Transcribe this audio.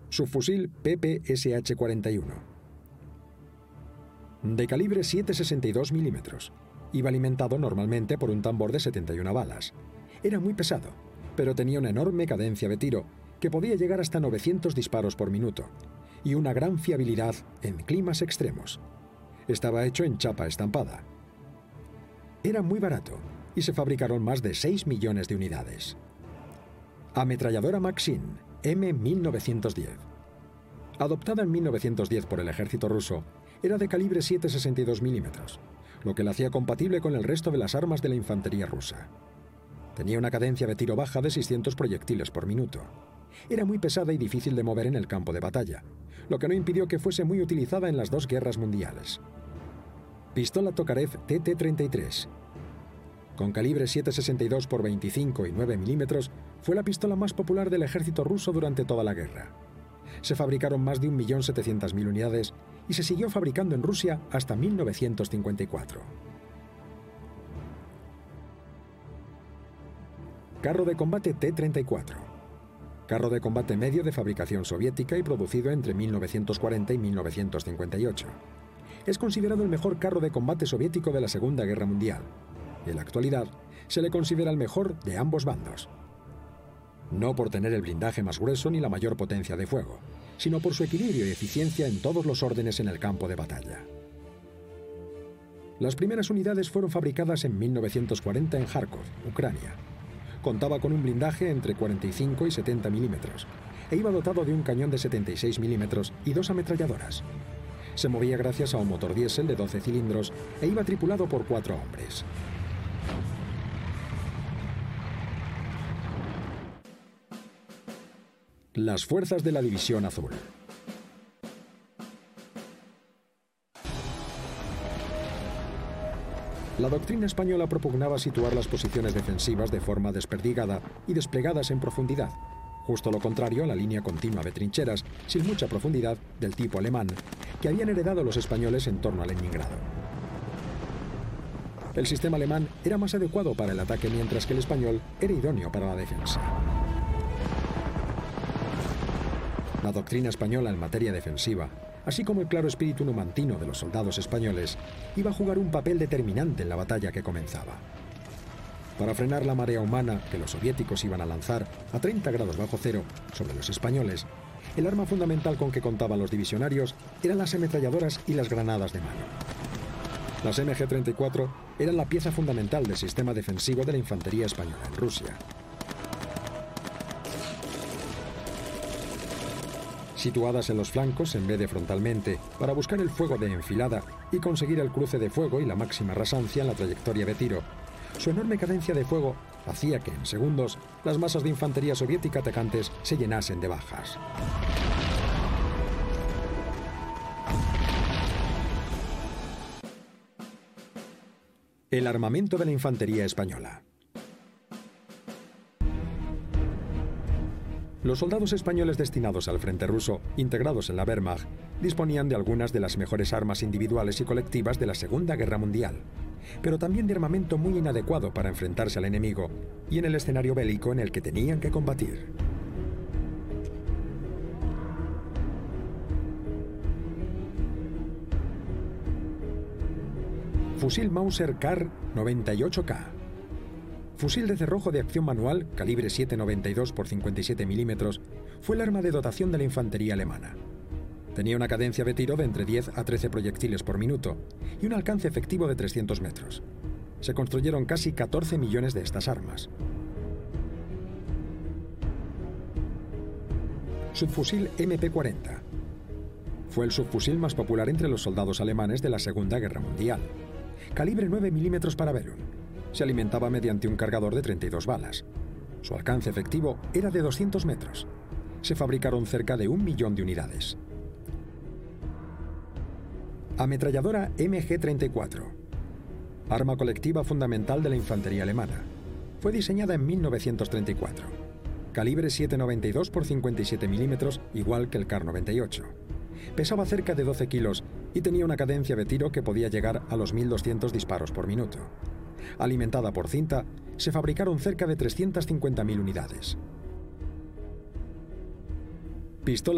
Subfusil PPSH-41. De calibre 7,62 milímetros. Iba alimentado normalmente por un tambor de 71 balas. Era muy pesado, pero tenía una enorme cadencia de tiro que podía llegar hasta 900 disparos por minuto y una gran fiabilidad en climas extremos. Estaba hecho en chapa estampada. Era muy barato y se fabricaron más de 6 millones de unidades. Ametralladora Maksin M1910. Adoptada en 1910 por el ejército ruso, era de calibre 7,62 milímetros, lo que la hacía compatible con el resto de las armas de la infantería rusa. Tenía una cadencia de tiro baja de 600 proyectiles por minuto. Era muy pesada y difícil de mover en el campo de batalla, lo que no impidió que fuese muy utilizada en las dos guerras mundiales. Pistola Tokarev TT-33. Con calibre 7,62 por 25 y 9 milímetros, fue la pistola más popular del ejército ruso durante toda la guerra. Se fabricaron más de 1.700.000 unidades y se siguió fabricando en Rusia hasta 1954. Carro de combate T-34. Carro de combate medio de fabricación soviética y producido entre 1940 y 1958. Es considerado el mejor carro de combate soviético de la Segunda Guerra Mundial. Y en la actualidad se le considera el mejor de ambos bandos. No por tener el blindaje más grueso ni la mayor potencia de fuego, sino por su equilibrio y eficiencia en todos los órdenes en el campo de batalla. Las primeras unidades fueron fabricadas en 1940 en Kharkov, Ucrania. Contaba con un blindaje entre 45 y 70 milímetros e iba dotado de un cañón de 76 milímetros y 2 ametralladoras. Se movía gracias a un motor diésel de 12 cilindros e iba tripulado por 4 hombres. Las fuerzas de la División Azul. La doctrina española propugnaba situar las posiciones defensivas de forma desperdigada y desplegadas en profundidad, justo lo contrario a la línea continua de trincheras, sin mucha profundidad, del tipo alemán, que habían heredado los españoles en torno a Leningrado. El sistema alemán era más adecuado para el ataque, mientras que el español era idóneo para la defensa. La doctrina española en materia defensiva, así como el claro espíritu numantino de los soldados españoles, iba a jugar un papel determinante en la batalla que comenzaba. Para frenar la marea humana que los soviéticos iban a lanzar a 30 grados bajo cero sobre los españoles, el arma fundamental con que contaban los divisionarios eran las ametralladoras y las granadas de mano. Las MG-34 eran la pieza fundamental del sistema defensivo de la infantería española en Rusia. Situadas en los flancos en vez de frontalmente, para buscar el fuego de enfilada y conseguir el cruce de fuego y la máxima rasancia en la trayectoria de tiro, su enorme cadencia de fuego hacía que en segundos las masas de infantería soviética atacantes se llenasen de bajas. El armamento de la infantería española. Los soldados españoles destinados al frente ruso, integrados en la Wehrmacht, disponían de algunas de las mejores armas individuales y colectivas de la Segunda Guerra Mundial, pero también de armamento muy inadecuado para enfrentarse al enemigo y en el escenario bélico en el que tenían que combatir. Fusil Mauser Kar 98K. Fusil de cerrojo de acción manual, calibre 7,92 por 57 milímetros, fue el arma de dotación de la infantería alemana. Tenía una cadencia de tiro de entre 10 a 13 proyectiles por minuto y un alcance efectivo de 300 metros. Se construyeron casi 14 millones de estas armas. Subfusil MP-40. Fue el subfusil más popular entre los soldados alemanes de la Segunda Guerra Mundial. Calibre 9 milímetros para Parabellum. Se alimentaba mediante un cargador de 32 balas. Su alcance efectivo era de 200 metros. Se fabricaron cerca de 1 millón de unidades. Ametralladora MG-34. Arma colectiva fundamental de la infantería alemana. Fue diseñada en 1934. Calibre 7,92 por 57 milímetros, igual que el Kar 98. Pesaba cerca de 12 kilos y tenía una cadencia de tiro que podía llegar a los 1.200 disparos por minuto. Alimentada por cinta, se fabricaron cerca de 350.000 unidades. Pistola